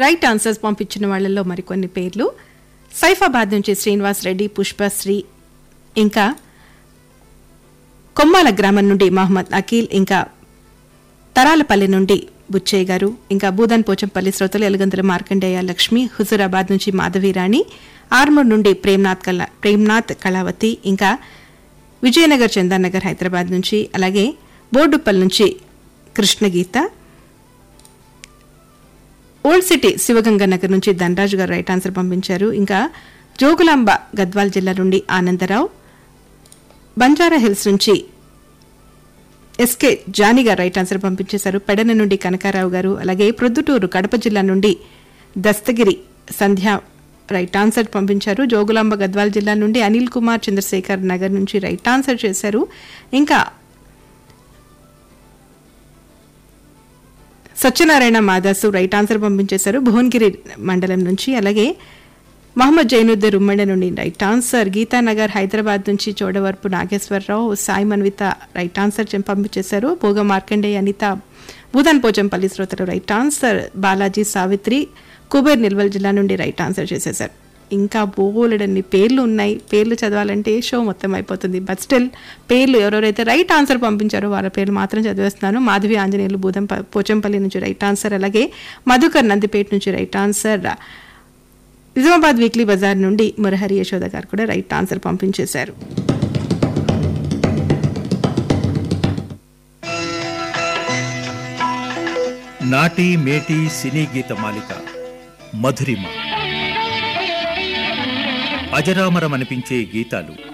Right answers పంపించిన వాళ్ళల్లో మరికొన్ని పేర్లు. సైఫాబాద్ నుంచి శ్రీనివాస్ రెడ్డి, పుష్పశ్రీ, ఇంకా కొమ్మాల గ్రామం నుండి మహమ్మద్ అఖిల్, ఇంకా తరాలపల్లి నుండి బుచ్చయ్య గారు, ఇంకా భూదాన్ పోచంపల్లి శ్రోతలు ఎలుగందుల మార్కండేయ లక్ష్మి, హుజూరాబాద్ నుంచి మాధవీరాణి, ఆర్మూర్ నుండి ప్రేమ్నాథ్ కళావతి, ఇంకా విజయనగర్ చందానగర్ హైదరాబాద్ నుంచి, అలాగే బోర్డుపల్ నుంచి కృష్ణగీత, ఓల్డ్ సిటీ శివగంగా నగర్ నుంచి ధనరాజు గారు రైట్ ఆన్సర్ పంపించారు. ఇంకా జోగులాంబ గద్వాల్ జిల్లా నుండి ఆనందరావు, బంజారా హిల్స్ నుంచి ఎస్కే జానీ గారు రైట్ ఆన్సర్ పంపించేశారు. పెడన నుండి కనకారావు గారు, అలాగే ప్రొద్దుటూరు కడప జిల్లా నుండి దస్తగిరి సంధ్య రైట్ ఆన్సర్ పంపించారు. జోగులాంబ గద్వాల్ జిల్లా నుండి అనిల్ కుమార్ చంద్రశేఖర్ నగర్ నుంచి రైట్ ఆన్సర్ చేశారు. ఇంకా సత్యనారాయణ మాదాసు రైట్ ఆన్సర్ పంపించేశారు భువనగిరి మండలం నుంచి. అలాగే మహమ్మద్ జైనుద్దీన్ ఉమ్మడి నుండి రైట్ ఆన్సర్. గీతానగర్ హైదరాబాద్ నుంచి చోడవరపు నాగేశ్వరరావు, సాయి మన్విత రైట్ ఆన్సర్ పంపించేశారు. భోగ మార్కండేయ అనిత, భూదాన్ పోచంపల్లి శ్రోతలు రైట్ ఆన్సర్. బాలాజీ సావిత్రి కుబేర్ నిల్వల్ జిల్లా నుండి రైట్ ఆన్సర్ చేసేశారు. ఇంకా బోలెడన్ని పేర్లు ఉన్నాయి. పేర్లు చదవాలంటే షో మొత్తం అయిపోతుంది. బట్ స్టిల్ పేర్లు ఎవరెవరైతే రైట్ ఆన్సర్ పంపించారో వాళ్ళ పేర్లు మాత్రం చదివేస్తున్నాను. మాధవి ఆంజనేయులు పోచంపల్లి నుంచి రైట్ ఆన్సర్, అలాగే మధుకర్ నందిపేట నుంచి right answer. Nizamabad weekly Bazar నుండి మురహరి యశోద గారు కూడా రైట్ ఆన్సర్ పంపించేశారు. నాటి మేటి సినీ గీత మాలిక మధురిమ, అజరామరమనిపించే గీతాలు